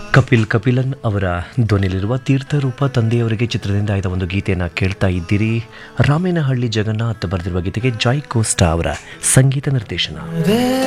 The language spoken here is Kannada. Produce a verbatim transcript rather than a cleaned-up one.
ಕಪಿಲ್ ಕಪಿಲನ್ ಅವರ ಧ್ವನಿಯಲ್ಲಿರುವ ತೀರ್ಥರೂಪ ತಂದೆಯವರಿಗೆ ಚಿತ್ರದಿಂದ ಆಯ್ದ ಒಂದು ಗೀತೆಯನ್ನು ಕೇಳ್ತಾ ಇದ್ದೀರಿ. ರಾಮೇನಹಳ್ಳಿ ಜಗನ್ನಾಥ್ ಬರೆದಿರುವ ಗೀತೆಗೆ ಜಾಯ್ ಕೋಸ್ಟಾ ಅವರ ಸಂಗೀತ ನಿರ್ದೇಶನ.